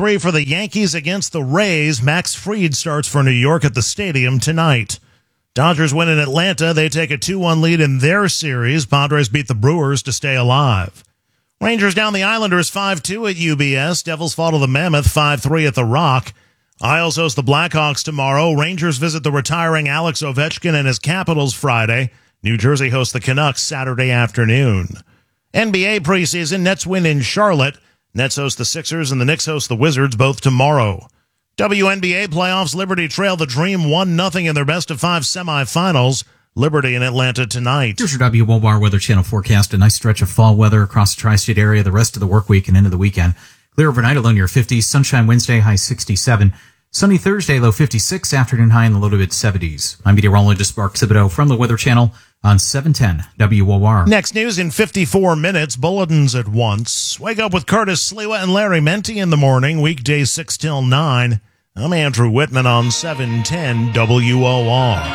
3 for the Yankees against the Rays. Max Fried starts for New York at the stadium tonight. Dodgers win in Atlanta. They take a 2-1 lead in their series. Padres beat the Brewers to stay alive. Rangers down the Islanders 5-2 at UBS. Devils fall to the Mammoth 5-3 at the Rock. Isles host the Blackhawks tomorrow. Rangers visit the retiring Alex Ovechkin and his Capitals Friday. New Jersey hosts the Canucks Saturday afternoon. NBA preseason, Nets win in Charlotte. Nets host the Sixers and the Knicks host the Wizards, both tomorrow. WNBA playoffs, Liberty trail the Dream 1-0 in their best-of-5 semifinals. Liberty in Atlanta tonight. Here's your WOBAR Weather Channel forecast. A nice stretch of fall weather across the tri-state area the rest of the work week and into the weekend. Clear overnight, a low near 50. Sunshine Wednesday, high 67. Sunny Thursday, low 56. Afternoon high in the low to mid-70s. I'm meteorologist Mark Thibodeau from the Weather Channel on 710 WOR. Next news in 54 minutes. Bulletins at once. Wake up with Curtis Sliwa and Larry Menti in the morning. Weekdays 6 till 9. I'm Andrew Whitman on 710 WOR.